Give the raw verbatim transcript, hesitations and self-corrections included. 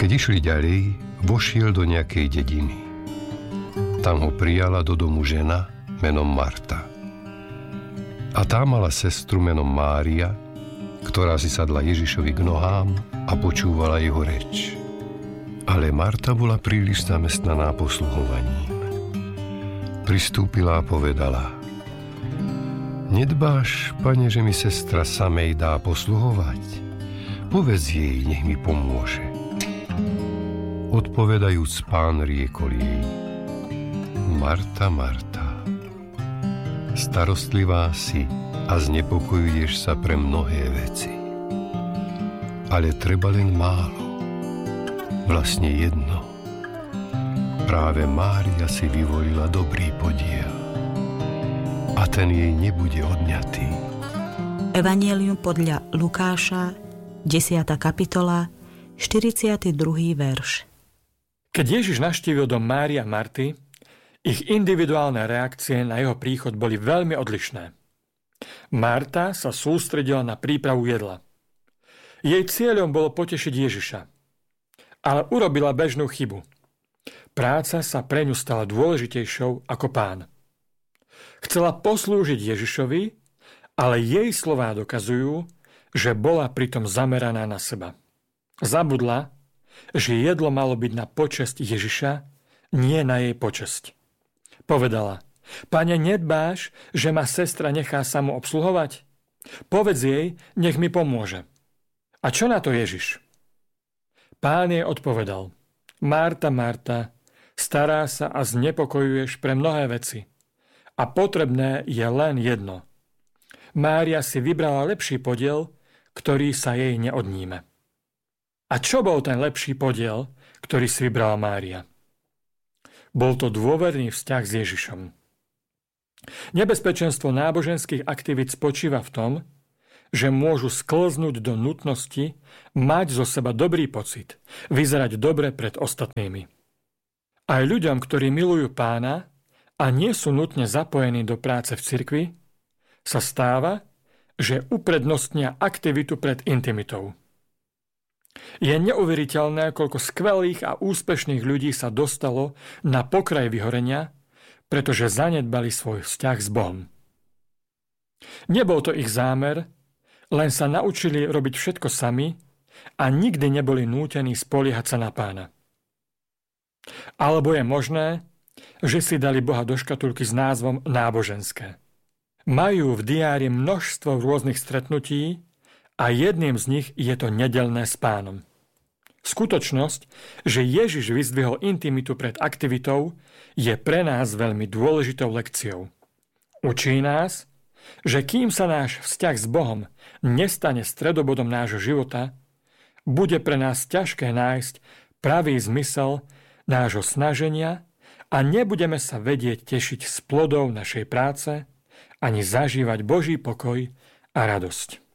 Keď išli ďalej, vošiel do nejakej dediny. Tam ho prijala do domu žena menom Marta. A tá mala sestru menom Mária, ktorá si sadla Ježišovi k nohám a počúvala jeho reč. Ale Marta bola príliš zamestnaná posluhovaním. Pristúpila a povedala: Nedbáš, Pane, že mi sestra samej dá posluhovať? Povedz jej, nech mi pomôže. Odpovedajúc, Pán riekol jej: Marta, Marta, starostlivá si a znepokojuješ sa pre mnohé veci. Ale treba len málo, vlastne jedno. Práve Mária si vyvolila dobrý podiel a ten jej nebude odňatý. Evanjelium podľa Lukáša, desiata kapitola, štyridsiaty druhý verš. Keď Ježiš navštívil dom Márie a Marty, ich individuálne reakcie na jeho príchod boli veľmi odlišné. Marta sa sústredila na prípravu jedla. Jej cieľom bolo potešiť Ježiša, ale urobila bežnú chybu. Práca sa pre ňu stala dôležitejšou ako Pán. Chcela poslúžiť Ježišovi, ale jej slová dokazujú, že bola pritom zameraná na seba. Zabudla, že jedlo malo byť na počesť Ježiša, nie na jej počesť. Povedala: Pane, nedbáš, že ma sestra nechá samu obsluhovať? Povedz jej, nech mi pomôže. A čo na to Ježiš? Pán jej odpovedal: Marta, Marta, stará sa a znepokojuješ pre mnohé veci. A potrebné je len jedno. Mária si vybrala lepší podiel, ktorý sa jej neodníme. A čo bol ten lepší podiel, ktorý si vybrala Mária? Bol to dôverný vzťah s Ježišom. Nebezpečenstvo náboženských aktivít spočíva v tom, že môžu sklznúť do nutnosti mať zo seba dobrý pocit, vyzerať dobre pred ostatnými. Aj ľuďom, ktorí milujú Pána a nie sú nutne zapojení do práce v cirkvi, sa stáva, že uprednostnia aktivitu pred intimitou. Je neuveriteľné, koľko skvelých a úspešných ľudí sa dostalo na pokraj vyhorenia, pretože zanedbali svoj vzťah s Bohom. Nebol to ich zámer, len sa naučili robiť všetko sami a nikdy neboli nútení spoliehať sa na Pána. Alebo je možné, že si dali Boha do škatulky s názvom náboženské. Majú v diári množstvo rôznych stretnutí a jedným z nich je to nedeľné s Pánom. Skutočnosť, že Ježiš vyzdvihol intimitu pred aktivitou, je pre nás veľmi dôležitou lekciou. Učí nás, že kým sa náš vzťah s Bohom nestane stredobodom nášho života, bude pre nás ťažké nájsť pravý zmysel nášho snaženia a nebudeme sa vedieť tešiť z plodov našej práce ani zažívať Boží pokoj a radosť.